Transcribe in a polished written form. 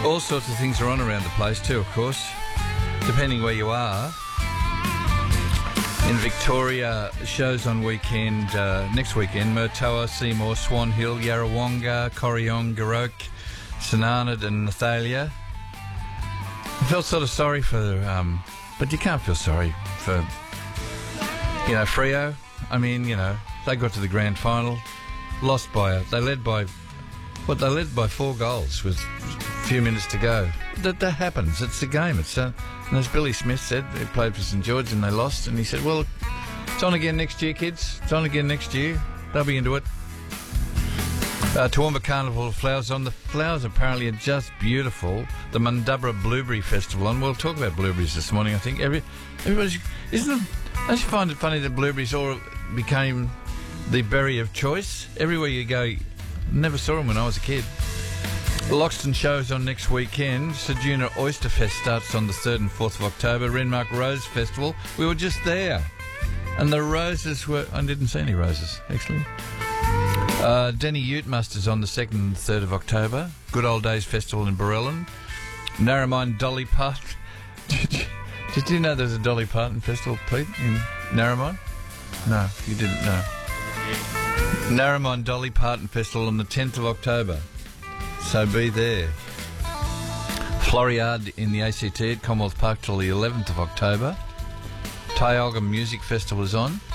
All sorts of things are on around the place too, of course, depending where you are. In Victoria, shows on weekend, next weekend, Murtoa, Seymour, Swan Hill, Yarrawonga, Corryong, Garoke, Sananad and Nathalia. I felt sort of sorry for, but you can't feel sorry for, Freo. I mean, they got to the grand final, they led by 4 goals with a few minutes to go. That happens. It's the game. And as Billy Smith said, they played for St George and they lost, and he said, well, it's on again next year, kids. It's on again next year. They'll be into it. Toowoomba Carnival of Flowers on. The flowers apparently are just beautiful. The Mundubbera Blueberry Festival on. We'll talk about blueberries this morning, I think. Everybody's... Don't you find it funny that blueberries all became the berry of choice? Everywhere you go, never saw them when I was a kid. The Loxton shows on next weekend. Ceduna Oyster Fest starts on the 3rd and 4th of October. Renmark Rose Festival. We were just there. And the roses were... I didn't see any roses, actually. Denny Ute Musters on the 2nd and 3rd of October. Good Old Days Festival in Barellan. Narromine Dolly Parton. Did you know there's a Dolly Parton Festival, Pete, in Narromine? No, you didn't know. Narromine Dolly Parton Festival on the 10th of October. So be there. Floriade in the ACT at Commonwealth Park till the 11th of October. Tioga Music Festival is on.